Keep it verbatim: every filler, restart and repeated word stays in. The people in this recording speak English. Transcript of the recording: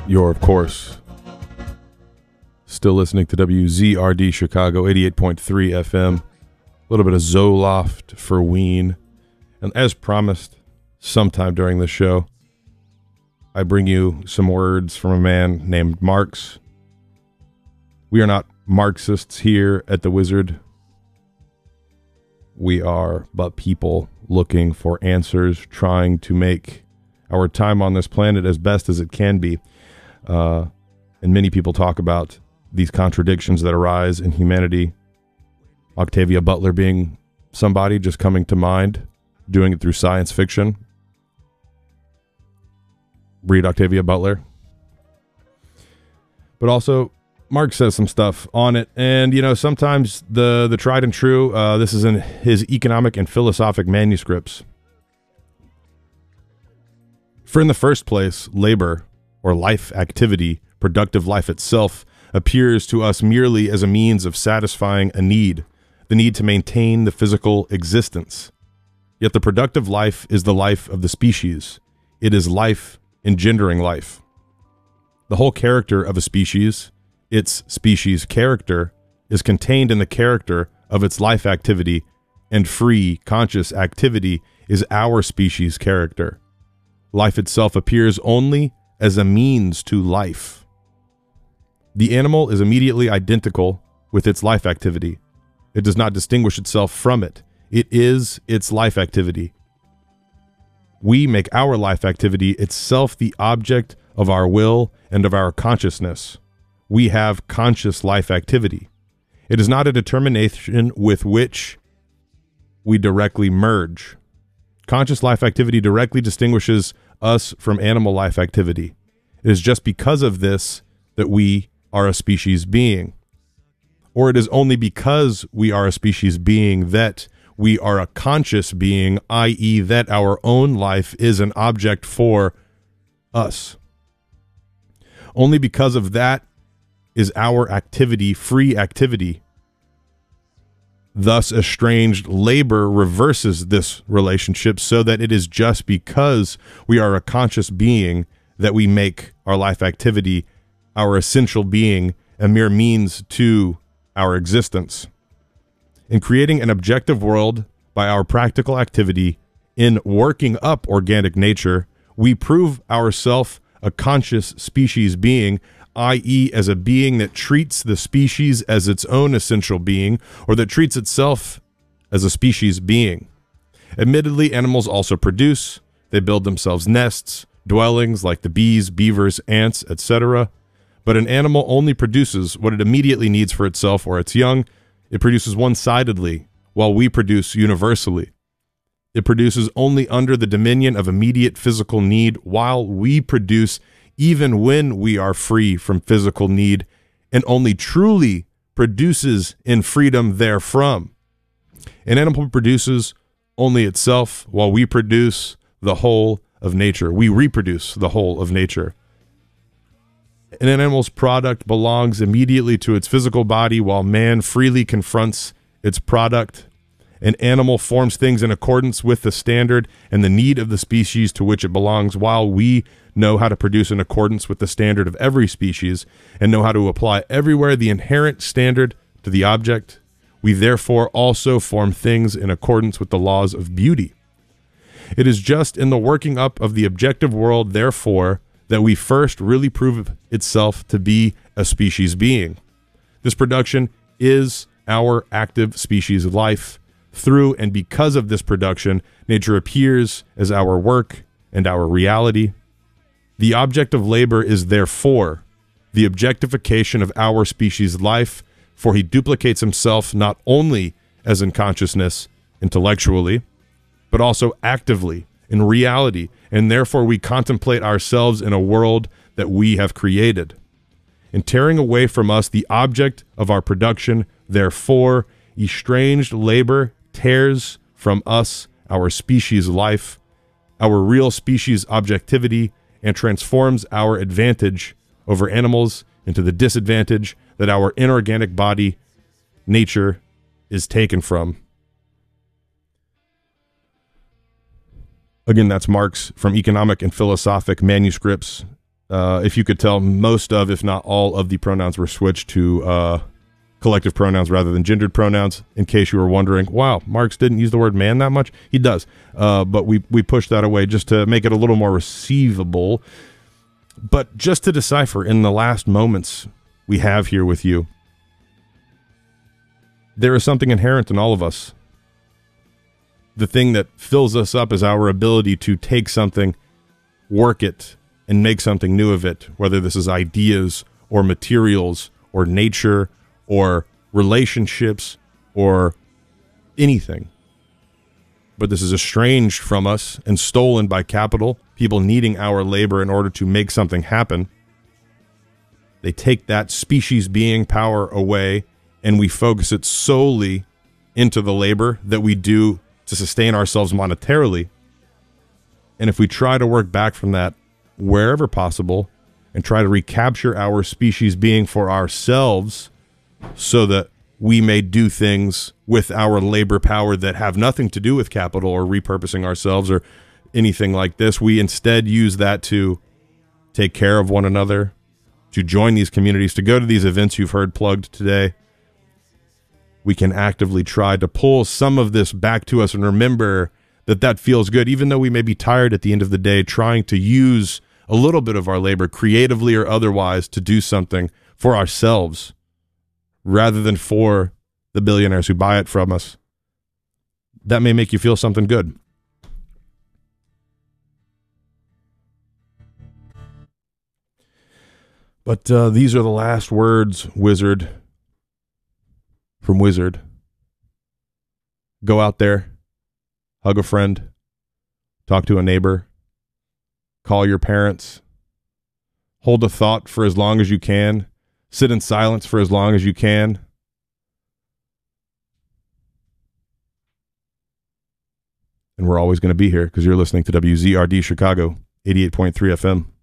You're, of course, still listening to W Z R D Chicago eighty-eight point three F M. A little bit of Zoloft for Ween. And as promised, sometime during the show, I bring you some words from a man named Marx. We are not Marxists here at The Wizard. We are but people looking for answers, trying to make our time on this planet as best as it can be. Uh, and many people talk about these contradictions that arise in humanity. Octavia Butler being somebody just coming to mind, doing it through science fiction. Read Octavia Butler. But also, Marx says some stuff on it. And, you know, sometimes the, the tried and true, uh, this is in his economic and philosophic manuscripts. For in the first place, labor, or life activity, productive life itself, appears to us merely as a means of satisfying a need, the need to maintain the physical existence. Yet the productive life is the life of the species. It is life engendering life. The whole character of a species, its species character, is contained in the character of its life activity, and free, conscious activity is our species character. Life itself appears only as a means to life. The animal is immediately identical with its life activity. It does not distinguish itself from it. It is its life activity. We make our life activity itself the object of our will and of our consciousness. We have conscious life activity. It is not a determination with which we directly merge. Conscious life activity directly distinguishes us from animal life activity. It is just because of this that we are a species being. Or it is only because we are a species being that we are a conscious being, that is that our own life is an object for us. Only because of that is our activity free activity. Thus, estranged labor reverses this relationship so that it is just because we are a conscious being that we make our life activity, our essential being, a mere means to our existence. In creating an objective world by our practical activity, in working up organic nature, we prove ourselves a conscious species being, that is as a being that treats the species as its own essential being, or that treats itself as a species being. Admittedly, animals also produce. They build themselves nests, dwellings like the bees, beavers, ants, et cetera. But an animal only produces what it immediately needs for itself or its young. It produces one-sidedly, while we produce universally. It produces only under the dominion of immediate physical need, while we produce even when we are free from physical need, and only truly produces in freedom therefrom. An animal produces only itself, while we produce the whole of nature. We reproduce the whole of nature. An animal's product belongs immediately to its physical body, while man freely confronts its product. An animal forms things in accordance with the standard and the need of the species to which it belongs, while we know how to produce in accordance with the standard of every species and know how to apply everywhere the inherent standard to the object. We therefore also form things in accordance with the laws of beauty. It is just in the working up of the objective world, therefore, that we first really prove itself to be a species being. This production is our active species life. Through and because of this production, nature appears as our work and our reality. The object of labor is therefore the objectification of our species life, for he duplicates himself not only as in consciousness, intellectually, but also actively, in reality, and therefore we contemplate ourselves in a world that we have created. In tearing away from us the object of our production, therefore, estranged labor tears from us our species life, our real species objectivity, and transforms our advantage over animals into the disadvantage that our inorganic body, nature, is taken from. Again, that's Marx from Economic and Philosophic Manuscripts, Uh, if you could tell, most of, if not all of the pronouns were switched to uh, collective pronouns rather than gendered pronouns. In case you were wondering, wow, Marx didn't use the word man that much. He does. Uh, but we, we pushed that away just to make it a little more receivable. But just to decipher in the last moments we have here with you, there is something inherent in all of us. The thing that fills us up is our ability to take something, work it, and make something new of it, whether this is ideas or materials or nature or relationships or anything. But this is estranged from us and stolen by capital, people needing our labor in order to make something happen. They take that species being power away, and we focus it solely into the labor that we do to sustain ourselves monetarily. And if we try to work back from that wherever possible and try to recapture our species being for ourselves so that we may do things with our labor power that have nothing to do with capital or repurposing ourselves or anything like this, we instead use that to take care of one another, to join these communities, to go to these events you've heard plugged today. We can actively try to pull some of this back to us and remember that that feels good, even though we may be tired at the end of the day, trying to use a little bit of our labor, creatively or otherwise, to do something for ourselves rather than for the billionaires who buy it from us. That may make you feel something good. But uh, these are the last words, Wizard, from Wizard. Go out there, hug a friend, talk to a neighbor, call your parents, hold a thought for as long as you can, sit in silence for as long as you can. And we're always going to be here because you're listening to W Z R D Chicago, eighty-eight point three F M.